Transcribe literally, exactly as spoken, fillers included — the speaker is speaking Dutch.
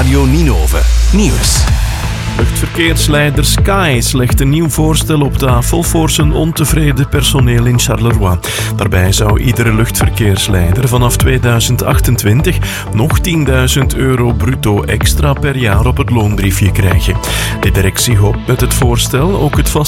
Radio Ninove. Nieuws. Luchtverkeersleider Sky legt een nieuw voorstel op tafel voor zijn ontevreden personeel in Charleroi. Daarbij zou iedere luchtverkeersleider vanaf tweeduizend achtentwintig nog tienduizend euro bruto extra per jaar op het loonbriefje krijgen. De directie hoopt met het voorstel ook het vast